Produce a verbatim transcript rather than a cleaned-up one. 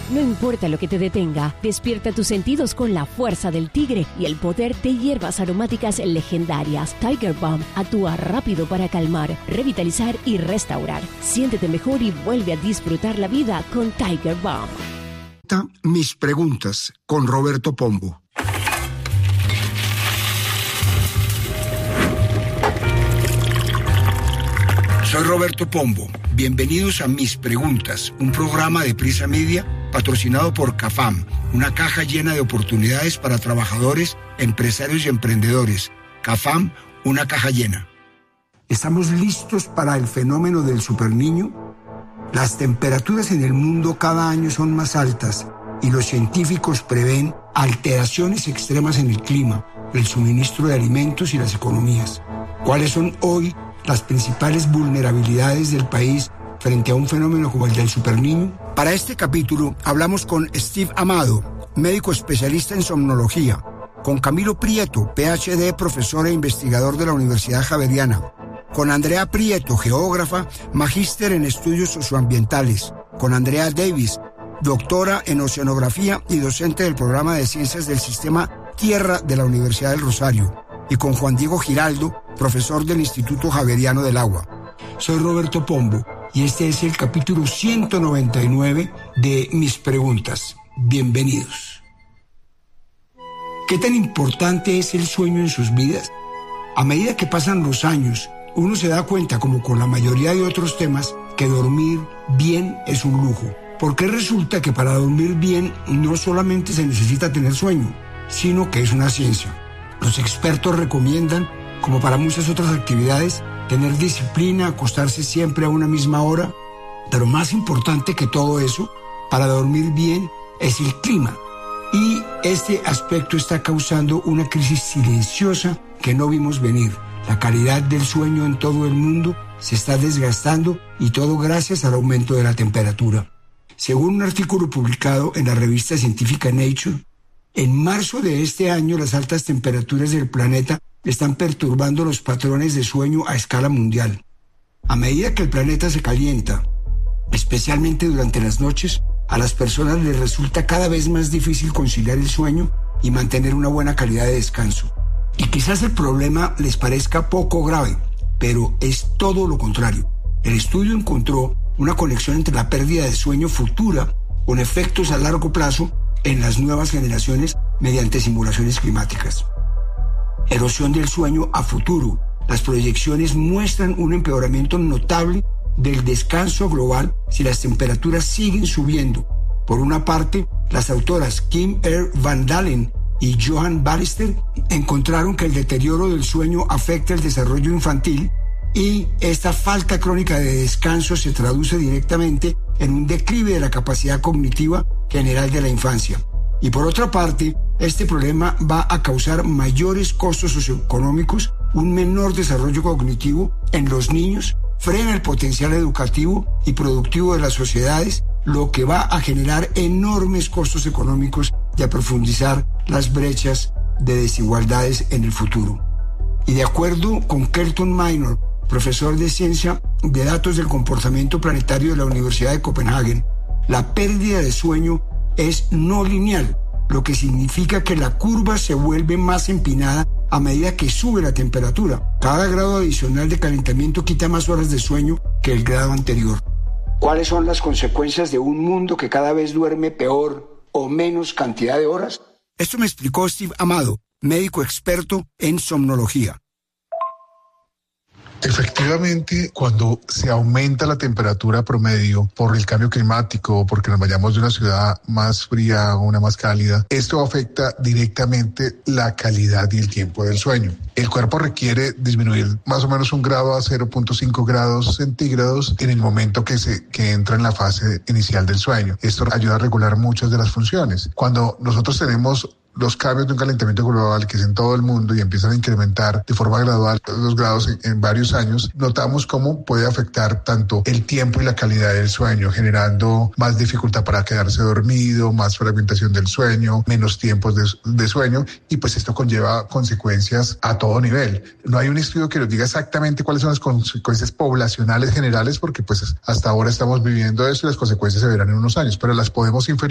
No importa lo que te detenga, despierta tus sentidos con la fuerza del tigre y el poder de hierbas aromáticas legendarias. Tiger Balm actúa rápido para calmar, revitalizar y restaurar. Siéntete mejor y vuelve a disfrutar la vida con Tiger Balm. Mis preguntas con Roberto Pombo. Soy Roberto Pombo. Bienvenidos a Mis Preguntas, un programa de Prisa Media patrocinado por CAFAM, una caja llena de oportunidades para trabajadores, empresarios y emprendedores. CAFAM, una caja llena. ¿Estamos listos para el fenómeno del superniño? Las temperaturas en el mundo cada año son más altas y los científicos prevén alteraciones extremas en el clima, el suministro de alimentos y las economías. ¿Cuáles son hoy las principales vulnerabilidades del país frente a un fenómeno como el del superniño? Para este capítulo hablamos con Steve Amado, médico especialista en somnología, con Camilo Prieto, P H D, profesor e investigador de la Universidad Javeriana, con Andrea Prieto, geógrafa, magíster en estudios socioambientales, con Andrea Davis, doctora en oceanografía y docente del programa de ciencias del sistema Tierra de la Universidad del Rosario, y con Juan Diego Giraldo, profesor del Instituto Javeriano del Agua. Soy Roberto Pombo y este es el capítulo ciento noventa y nueve de Mis Preguntas. Bienvenidos. ¿Qué tan importante es el sueño en sus vidas? A medida que pasan los años, uno se da cuenta, como con la mayoría de otros temas, que dormir bien es un lujo. Porque resulta que para dormir bien no solamente se necesita tener sueño, sino que es una ciencia. Los expertos recomiendan, como para muchas otras actividades, tener disciplina, acostarse siempre a una misma hora. Pero más importante que todo eso, para dormir bien, es el clima. Y este aspecto está causando una crisis silenciosa que no vimos venir. La calidad del sueño en todo el mundo se está desgastando y todo gracias al aumento de la temperatura. Según un artículo publicado en la revista científica Nature, en marzo de este año las altas temperaturas del planeta están perturbando los patrones de sueño a escala mundial. A medida que el planeta se calienta, especialmente durante las noches, a las personas les resulta cada vez más difícil conciliar el sueño y mantener una buena calidad de descanso. Y quizás el problema les parezca poco grave, pero es todo lo contrario. El estudio encontró una conexión entre la pérdida de sueño futura con efectos a largo plazo en las nuevas generaciones mediante simulaciones climáticas. Erosión del sueño a futuro. Las proyecciones muestran un empeoramiento notable del descanso global si las temperaturas siguen subiendo. Por una parte, las autoras Kim R. Van Dalen y Johan Ballester encontraron que el deterioro del sueño afecta el desarrollo infantil y esta falta crónica de descanso se traduce directamente en un declive de la capacidad cognitiva general de la infancia. Y por otra parte, este problema va a causar mayores costos socioeconómicos, un menor desarrollo cognitivo en los niños, frena el potencial educativo y productivo de las sociedades, lo que va a generar enormes costos económicos y a profundizar las brechas de desigualdades en el futuro. Y de acuerdo con Kelton Minor, profesor de Ciencia de Datos del Comportamiento Planetario de la Universidad de Copenhague, la pérdida de sueño es no lineal, lo que significa que la curva se vuelve más empinada a medida que sube la temperatura. Cada grado adicional de calentamiento quita más horas de sueño que el grado anterior. ¿Cuáles son las consecuencias de un mundo que cada vez duerme peor o menos cantidad de horas? Esto me explicó Steve Amado, médico experto en somnología. Efectivamente, cuando se aumenta la temperatura promedio por el cambio climático o porque nos vayamos de una ciudad más fría a una más cálida, esto afecta directamente la calidad y el tiempo del sueño. El cuerpo requiere disminuir más o menos un grado a cero punto cinco grados centígrados en el momento que se que entra en la fase inicial del sueño. Esto ayuda a regular muchas de las funciones. Cuando nosotros tenemos los cambios de un calentamiento global que es en todo el mundo y empiezan a incrementar de forma gradual los grados en, en varios años, notamos cómo puede afectar tanto el tiempo y la calidad del sueño, generando más dificultad para quedarse dormido, más fragmentación del sueño, menos tiempos de, de sueño, y pues esto conlleva consecuencias a todo nivel. No hay un estudio que nos diga exactamente cuáles son las consecuencias poblacionales generales, porque pues hasta ahora estamos viviendo eso y las consecuencias se verán en unos años, pero las podemos inferir